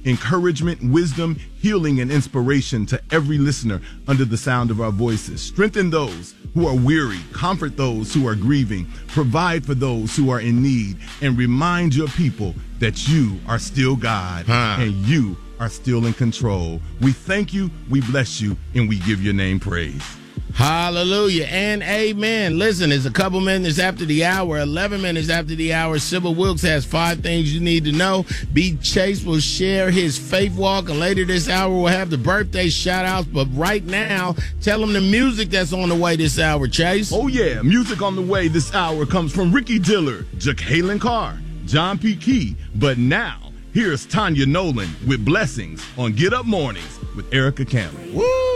encouragement, wisdom, healing, and inspiration to every listener under the sound of our voices. Strengthen those who are weary, comfort those who are grieving, provide for those who are in need, and remind your people that you are still God and you are still in control. We thank you, we bless you, and we give your name praise. Hallelujah and amen. Listen, it's a couple minutes after the hour, 11 minutes after the hour. Sybil Wilkes has 5 things you need to know. B. Chase will share his faith walk, and later this hour we'll have the birthday shout-outs. But right now, tell them the music that's on the way this hour, Chase. Oh, yeah. Music on the way this hour comes from Ricky Dillard, Jacqueline Carr, John P. Key. But now, here's Tanya Nolan with Blessings on Get Up Mornings with Erica Cameron. Woo!